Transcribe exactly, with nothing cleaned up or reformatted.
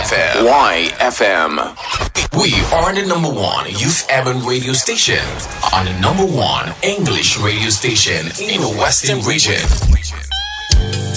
F M. Y F M. We are the number one youth urban radio station and the number one English radio station in the Western region.